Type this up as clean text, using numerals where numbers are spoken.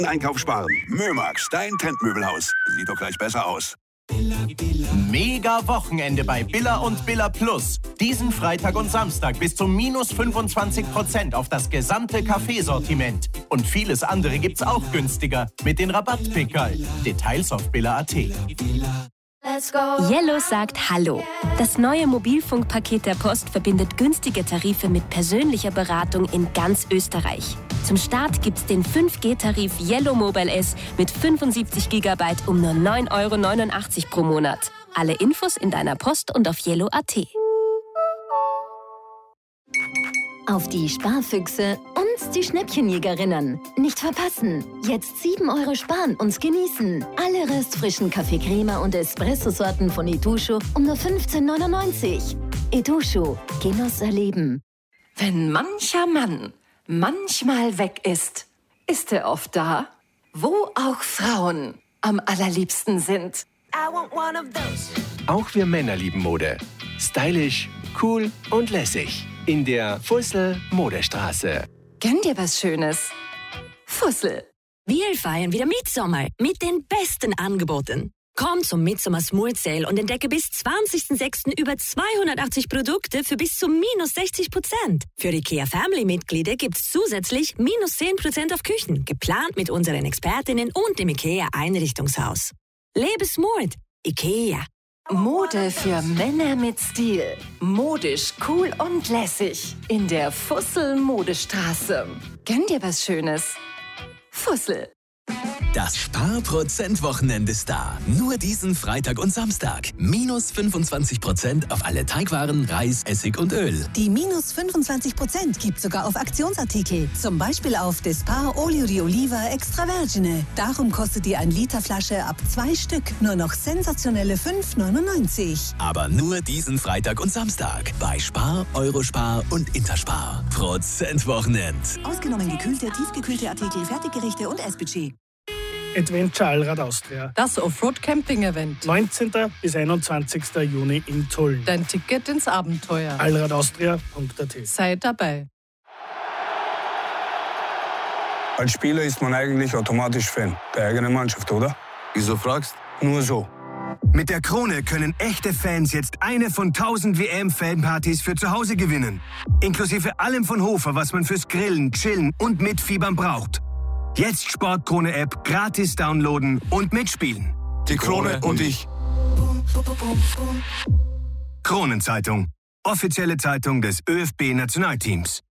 Einkauf sparen. Mömax, dein Trendmöbelhaus. Sieht doch gleich besser aus. Mega Wochenende bei Billa und Billa Plus. Diesen Freitag und Samstag bis zu minus 25% auf das gesamte Kaffeesortiment. Und vieles andere gibt's auch günstiger mit den Rabattpickerl. Details auf billa.at. Yellow sagt Hallo. Das neue Mobilfunkpaket der Post verbindet günstige Tarife mit persönlicher Beratung in ganz Österreich. Zum Start gibt's den 5G-Tarif Yellow Mobile S mit 75 GB um nur 9,89 € pro Monat. Alle Infos in deiner Post und auf yellow.at. Auf die Sparfüchse und die Schnäppchenjägerinnen. Nicht verpassen. Jetzt 7 € sparen und genießen. Alle restfrischen Kaffee-Crema und Espresso-Sorten von Itochu um nur 15,99 €. Itochu. Genuss erleben. Wenn mancher Mann manchmal weg ist, ist er oft da, wo auch Frauen am allerliebsten sind. Auch wir Männer lieben Mode. Stylisch, cool und lässig. In der Fussel Modestraße. Gönn dir was Schönes. Fussel. Wir feiern wieder Mitsommer mit den besten Angeboten. Komm zum Mitsommer Smooth Sale und entdecke bis 20.06. über 280 Produkte für bis zu minus 60%. Für IKEA Family-Mitglieder gibt's zusätzlich minus 10% auf Küchen, geplant mit unseren Expertinnen und dem IKEA Einrichtungshaus. Lebe smooth. IKEA. Mode für Männer mit Stil. Modisch, cool und lässig. In der Fussel Modestraße. Gönn dir was Schönes. Fussel. Das Sparprozent-Wochenende ist da. Nur diesen Freitag und Samstag. Minus 25% auf alle Teigwaren, Reis, Essig und Öl. Die minus 25% gibt sogar auf Aktionsartikel. Zum Beispiel auf Dispar Olio di Oliva Extra Vergine. Darum kostet die 1 Liter Flasche ab 2 Stück nur noch sensationelle 5,99 €. Aber nur diesen Freitag und Samstag. Bei Spar, Eurospar und Interspar. Prozent-Wochenend. Ausgenommen gekühlte, tiefgekühlte Artikel, Fertiggerichte und Essbudget. Adventure Allrad Austria. Das Offroad-Camping-Event. 19. bis 21. Juni in Tulln. Dein Ticket ins Abenteuer. allradaustria.at. Sei dabei. Als Spieler ist man eigentlich automatisch Fan der eigenen Mannschaft, oder? Wieso fragst? Nur so. Mit der Krone können echte Fans jetzt eine von 1000 WM-Fanpartys für zu Hause gewinnen. Inklusive allem von Hofer, was man fürs Grillen, Chillen und Mitfiebern braucht. Jetzt Sportkrone-App gratis downloaden und mitspielen. Die Krone und ich. Kronenzeitung. Offizielle Zeitung des ÖFB-Nationalteams.